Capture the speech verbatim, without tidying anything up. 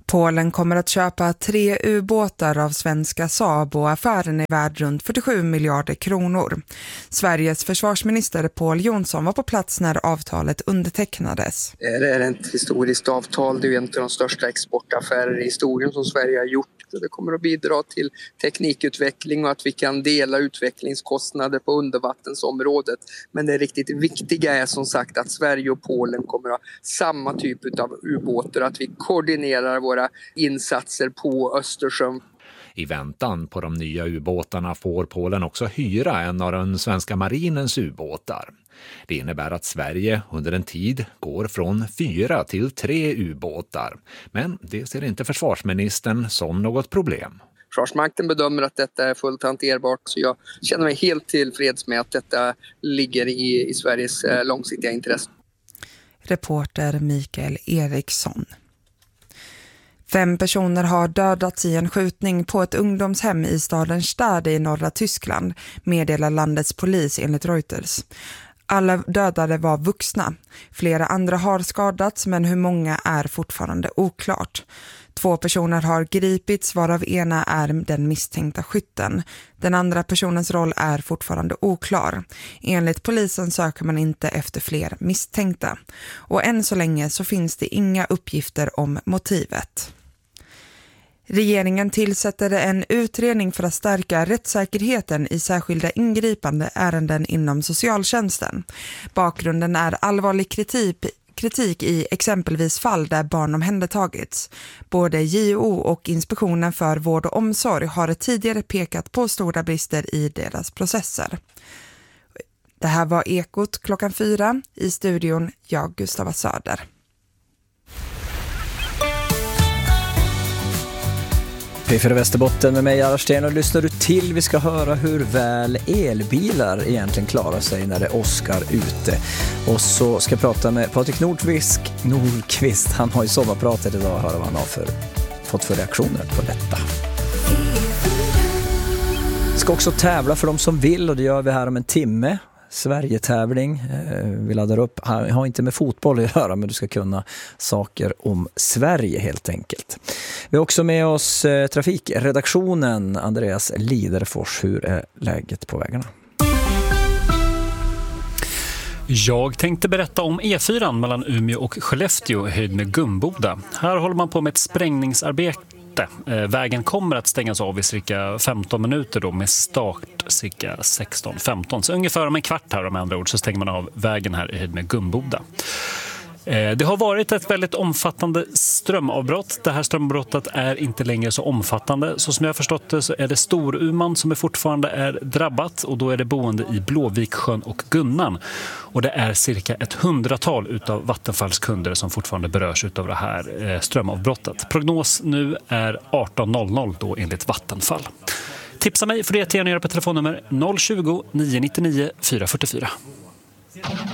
Polen kommer att köpa tre ubåtar av svenska Saab och affären är värd runt fyrtiosju miljarder kronor. Sveriges försvarsminister Pål Jonsson var på plats när avtalet undertecknades. Det är ett historiskt avtal, det är en av de största exportaffärer i historien som Sverige har gjort. Det kommer att bidra till teknikutveckling och att vi kan dela utvecklingskostnader på undervattensområdet. Men det riktigt viktiga är som sagt att Sverige och Polen kommer att ha samma typ av ubåtar, att vi koordinerar våra insatser på Östersjön. I väntan på de nya ubåtarna får Polen också hyra en av den svenska marinens ubåtar. Det innebär att Sverige under en tid går från fyra till tre ubåtar. Men det ser inte försvarsministern som något problem. Försvarsmakten bedömer att detta är fullt hanterbart, så jag känner mig helt tillfreds med att detta ligger i, i Sveriges långsiktiga intresse. Reporter Mikael Eriksson. Fem personer har dödats i en skjutning på ett ungdomshem i staden Stade i norra Tyskland, meddelar landets polis enligt Reuters. Alla dödade var vuxna. Flera andra har skadats, men hur många är fortfarande oklart. Två personer har gripits, varav ena är den misstänkta skytten. Den andra personens roll är fortfarande oklar. Enligt polisen söker man inte efter fler misstänkta. Och än så länge så finns det inga uppgifter om motivet. Regeringen tillsätter en utredning för att stärka rättssäkerheten i särskilda ingripande ärenden inom socialtjänsten. Bakgrunden är allvarlig kritik, kritik i exempelvis fall där barn omhändertagits. Både J O och Inspektionen för vård och omsorg har tidigare pekat på stora brister i deras processer. Det här var Ekot klockan fyra. I studion, jag Gustava Söder. P fyra Västerbotten med mig, Arsten, och lyssnar du till. Vi ska höra hur väl elbilar egentligen klarar sig när det åskar ute. Och så ska jag prata med Patrik Nordqvist. Nordqvist. Han har ju sommarpratat idag och höra vad han har för, fått för reaktioner på detta. Vi ska också tävla för de som vill, och det gör vi här om en timme. Sverige-tävling. Vi laddar upp. Jag har inte med fotboll att göra, men du ska kunna saker om Sverige helt enkelt. Vi har också med oss trafikredaktionen Andreas Liderfors. Hur är läget på vägarna? Jag tänkte berätta om E fyra mellan Umeå och Skellefteå höjd med Gumboda. Här håller man på med ett sprängningsarbete. Vägen kommer att stängas av i cirka femton minuter då, med start cirka sexton femton. Så ungefär om en kvart här, om andra ord, så stänger man av vägen här i höjd med Gumboda. Det har varit ett väldigt omfattande strömavbrott. Det här strömavbrottet är inte längre så omfattande. Så som jag har förstått det så är det Storuman som är fortfarande är drabbat, och då är det boende i Blåviksjön och Gunnan. Och det är cirka ett hundratal utav Vattenfalls kunder som fortfarande berörs utav det här strömavbrottet. Prognos nu är arton noll noll då enligt Vattenfall. Tipsa mig för det att jag göra på telefonnummer noll tjugo, nio nio nio, fyra fyra fyra.